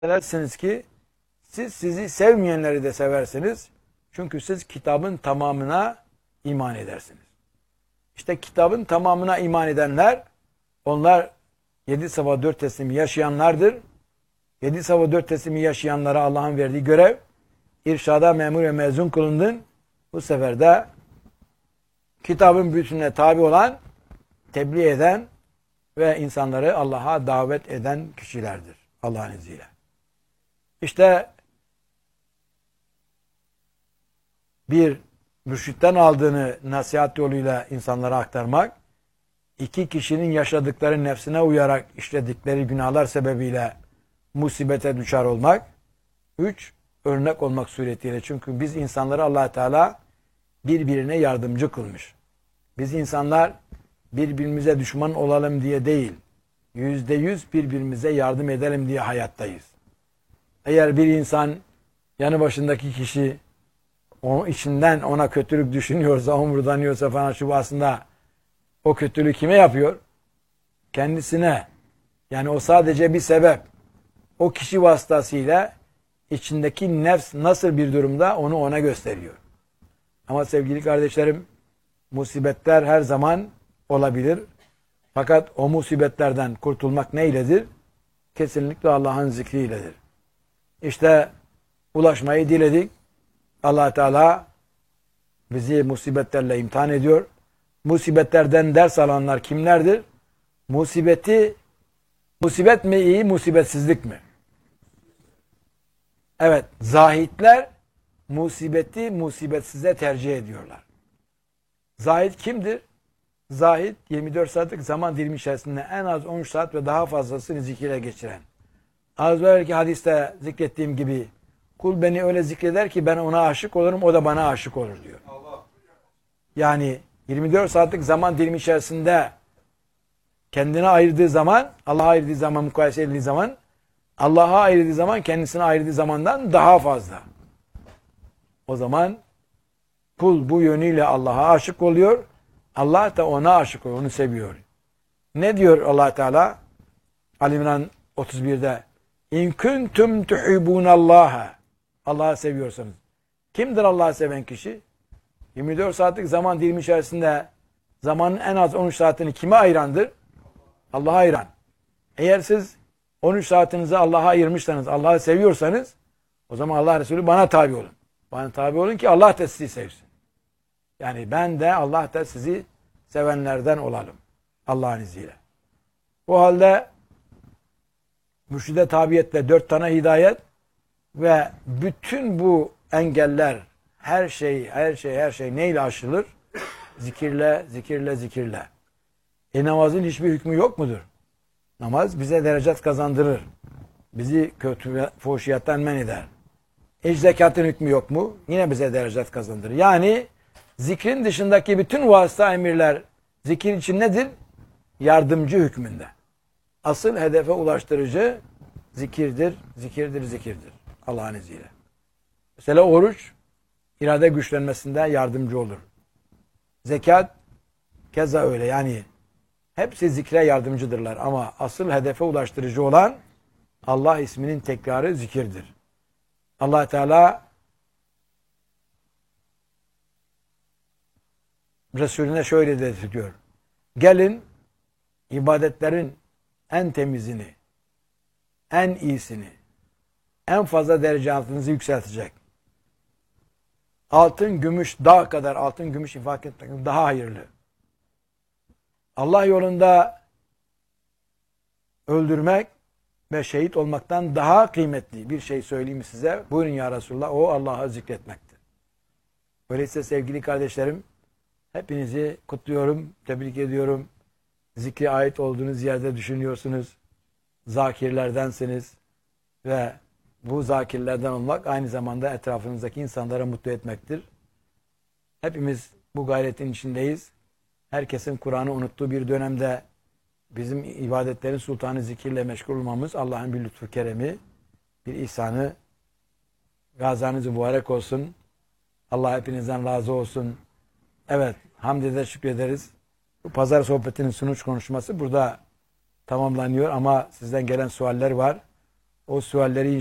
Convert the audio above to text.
edersiniz ki siz sizi sevmeyenleri de seversiniz. Çünkü siz kitabın tamamına iman edersiniz. İşte kitabın tamamına iman edenler, onlar 7 sabah 4 teslimi yaşayanlardır. 7 sabah 4 teslimi yaşayanlara Allah'ın verdiği görev, irşada memur ve mezun kılındın. Bu sefer de kitabın bütününe tabi olan, tebliğ eden ve insanları Allah'a davet eden kişilerdir. Allah'ın izniyle. İşte bir mürşitten aldığını nasihat yoluyla insanlara aktarmak, iki kişinin yaşadıkları nefsine uyarak işledikleri günahlar sebebiyle musibete düşer olmak, 3 örnek olmak suretiyle. Çünkü biz insanları Allah Teala birbirine yardımcı kılmış. Biz insanlar birbirimize düşman olalım diye değil, %100 birbirimize yardım edelim diye hayattayız. Eğer bir insan yanı başındaki kişi onun içinden ona kötülük düşünüyorsa, homurdanıyorsa falan, şu aslında o kötülüğü kime yapıyor? Kendisine. Yani o sadece bir sebep. O kişi vasıtasıyla içindeki nefs nasıl bir durumda onu ona gösteriyor. Ama sevgili kardeşlerim, musibetler her zaman olabilir. Fakat o musibetlerden kurtulmak neyledir? Kesinlikle Allah'ın zikriyledir. İşte ulaşmayı diledik. Allah Teala bizi musibetlerle imtihan ediyor. Musibetlerden ders alanlar kimlerdir? Musibet mi iyi, musibetsizlik mi? Evet, zahitler musibeti musibetsize tercih ediyorlar. Zahit kimdir? Zahit 24 saatlik zaman dilimi içerisinde en az 13 saat ve daha fazlasını zikirle geçiren. Az evvelki hadiste zikrettiğim gibi, kul beni öyle zikreder ki ben ona aşık olurum, o da bana aşık olur diyor. Yani 24 saatlik zaman dilimi içerisinde kendine ayırdığı zaman, Allah'a ayırdığı zaman, mukayese edildiği zaman, Allah'a ayırdığı zaman kendisine ayırdığı zamandan daha fazla. O zaman kul bu yönüyle Allah'a aşık oluyor. Allah da ona aşık oluyor, onu seviyor. Ne diyor Allah Teala? Ali İmran 31'de İn kuntum tuhibbunallaha. Allah'ı seviyorsanız. Kimdir Allah'ı seven kişi? 24 saatlik zaman dilimi içerisinde zamanın en az 13 saatini kime ayırandır? Allah'a ayıran. Eğer siz 13 saatinizi Allah'a ayırmışsanız, Allah'ı seviyorsanız, o zaman Allah Resulü bana tabi olun. Bana tabi olun ki Allah da sizi sevsin. Yani ben de Allah da sizi sevenlerden olalım. Allah'ın izniyle. Bu halde mürşide tabiyetle 4 tane hidayet ve bütün bu engeller, her şey neyle aşılır? Zikirle, zikirle, zikirle. Namazın hiçbir hükmü yok mudur? Namaz bize derecat kazandırır. Bizi kötü ve fuhşiyattan men eder. Zekatın hükmü yok mu? Yine bize derecat kazandırır. Yani zikrin dışındaki bütün vasıta emirler zikir için nedir? Yardımcı hükmünde. Asıl hedefe ulaştırıcı zikirdir, zikirdir, zikirdir. Allah'ın izniyle. Mesela oruç, irade güçlenmesinde yardımcı olur. Zekat, keza öyle. Yani hepsi zikre yardımcıdırlar. Ama asıl hedefe ulaştırıcı olan Allah isminin tekrarı zikirdir. Allah Teala Resulüne şöyle de diyor. Gelin ibadetlerin en temizini, en iyisini, en fazla derece altınızı yükseltecek. Altın, gümüş, dağ kadar altın, gümüş infak etmek daha hayırlı. Allah yolunda öldürmek ve şehit olmaktan daha kıymetli bir şey söyleyeyim mi size? Buyurun ya Resulullah, o Allah'ı zikretmektir. Öyleyse sevgili kardeşlerim, hepinizi kutluyorum, tebrik ediyorum. Zikre ait olduğunuz yerde düşünüyorsunuz. Zakirlerdensiniz ve bu zakirlerden olmak aynı zamanda etrafınızdaki insanlara mutlu etmektir. Hepimiz bu gayretin içindeyiz. Herkesin Kur'an'ı unuttuğu bir dönemde bizim ibadetlerin sultanı zikirle meşgul olmamız Allah'ın bir lütfu keremi, bir ihsanı. Gazanız mübarek olsun. Allah hepinizden razı olsun. Evet, hamd eder, şükrederiz. Bu pazar sohbetinin sunuş konuşması burada tamamlanıyor ama sizden gelen sualler var. O sualleri